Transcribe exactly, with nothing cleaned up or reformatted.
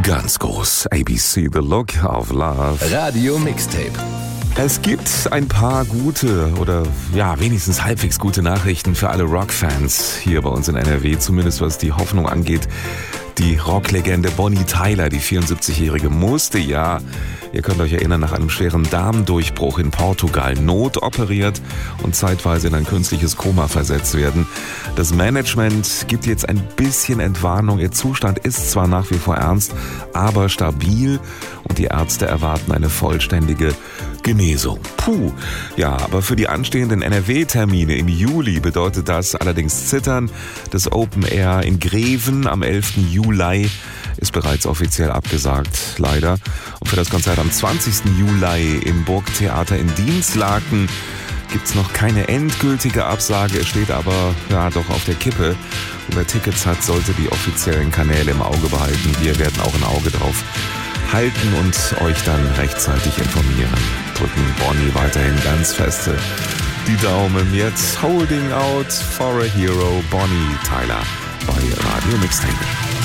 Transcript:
Ganz groß. A B C, The Look of Love. Radio Mixtape. Es gibt ein paar gute oder ja wenigstens halbwegs gute Nachrichten für alle Rockfans hier bei uns in N R W, zumindest was die Hoffnung angeht. Die Rocklegende Bonnie Tyler, die vierundsiebzigjährige, musste ja, ihr könnt euch erinnern, nach einem schweren Darmdurchbruch in Portugal notoperiert und zeitweise in ein künstliches Koma versetzt werden. Das Management gibt jetzt ein bisschen Entwarnung. Ihr Zustand ist zwar nach wie vor ernst, aber stabil und die Ärzte erwarten eine vollständige Genesung. Puh, ja, aber für die anstehenden N R W-Termine im Juli bedeutet das allerdings Zittern. Das Open Air in Greven am elften Juli ist bereits offiziell abgesagt, leider. Und für das Konzert am zwanzigsten Juli im Burgtheater in Dinslaken gibt es noch keine endgültige Absage. Es steht aber ja doch auf der Kippe. Und wer Tickets hat, sollte die offiziellen Kanäle im Auge behalten. Wir werden auch ein Auge drauf halten und euch dann rechtzeitig informieren. Drücken Bonnie weiterhin ganz feste die Daumen. Jetzt Holding Out for a Hero, Bonnie Tyler bei Radio Mixtape.